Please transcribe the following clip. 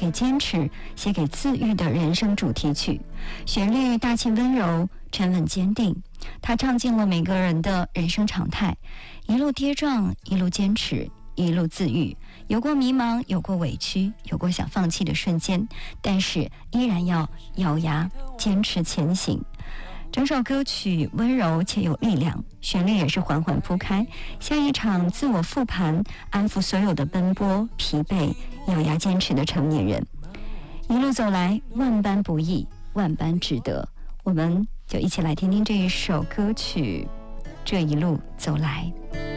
给坚持、写给自愈的人生主题曲。旋律大气温柔，沉稳坚定，它唱进了每个人的人生常态，一路跌撞，一路坚持，一路自愈，有过迷茫，有过委屈，有过想放弃的瞬间，但是依然要咬牙坚持前行。整首歌曲温柔且有力量，旋律也是缓缓铺开，像一场自我复盘，安抚所有的奔波、疲惫、咬牙坚持的成年人。一路走来，万般不易，万般值得。我们就一起来听听这一首歌曲《这一路走来》。